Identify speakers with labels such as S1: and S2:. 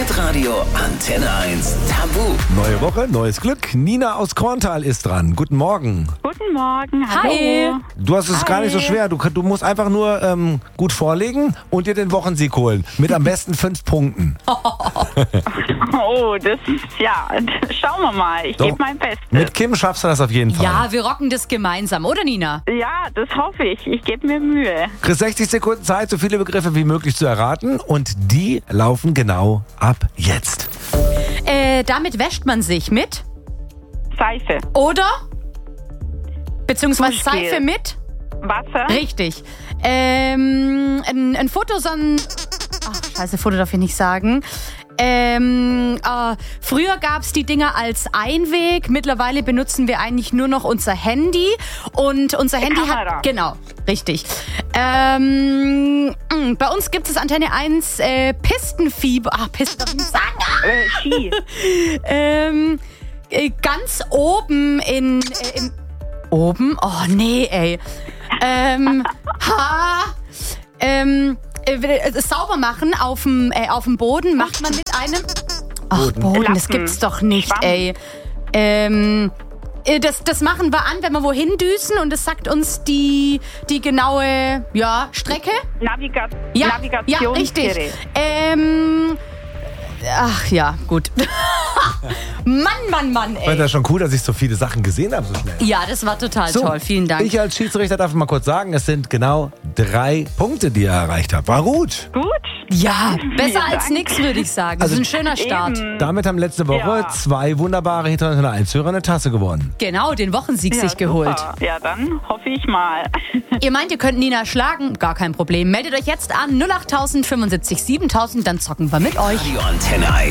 S1: Hitradio Antenne 1 Tabu.
S2: Neue Woche, neues Glück. Nina aus Korntal ist dran. Guten Morgen.
S3: Guten Morgen, hallo.
S4: Hi.
S2: Du hast es gar nicht so schwer. Du musst einfach nur gut vorlegen und dir den Wochensieg holen. Mit am besten 5 Punkten.
S3: Oh, schauen wir mal. Ich gebe mein Bestes.
S2: Mit Kim schaffst du das auf jeden Fall.
S4: Ja, wir rocken das gemeinsam, oder Nina?
S3: Ja, das hoffe ich. Ich gebe mir Mühe.
S2: Kriegst 60 Sekunden Zeit, so viele Begriffe wie möglich zu erraten. Und die laufen genau ab jetzt.
S4: Damit wäscht man sich mit?
S3: Seife,
S4: Oder? Beziehungsweise
S3: Duschgel.
S4: Seife mit?
S3: Wasser,
S4: Richtig. Ein Foto, Foto darf ich nicht sagen. Früher gab es die Dinger als Einweg. Mittlerweile benutzen wir eigentlich nur noch unser Handy. Und unser Handy
S3: Kamera.
S4: hat... Genau, richtig. Bei uns gibt es Antenne 1 Pistenfieber. Pisten darf ich nicht sagen.
S3: Ski,
S4: Ganz oben im... Oben? Oh, nee, ey. Sauber machen auf dem Boden macht man mit einem... Ach, Boden, das gibt's doch nicht,
S3: Schwamm.
S4: ey. Das machen wir an, wenn wir wohin düsen und das sagt uns die genaue Strecke.
S3: Navigationsgerät.
S4: Ja, richtig. Ach ja, gut. Mann,
S2: Ich fand
S4: ey.
S2: das schon cool, dass ich so viele Sachen gesehen habe so schnell.
S4: Ja, das war total toll. Vielen Dank.
S2: Ich als Schiedsrichter darf mal kurz sagen, es sind genau 3 Punkte, die ihr erreicht habt. War gut.
S3: Gut.
S4: Ja, besser
S3: Vielen
S4: als
S3: Dank.
S4: nichts, würde ich sagen. Das ist ein schöner Start.
S3: Eben.
S2: Damit haben letzte Woche
S3: Ja.
S2: 2 wunderbare Hitradio 1-Hörer eine Tasse gewonnen.
S4: Genau, den Wochensieg
S3: Ja,
S4: sich geholt.
S3: super. Ja, dann hoffe ich mal.
S4: Ihr meint, ihr könnt Nina schlagen? Gar kein Problem. Meldet euch jetzt an 08000 75 7000, dann zocken wir mit euch.
S1: Radio Antenne 1.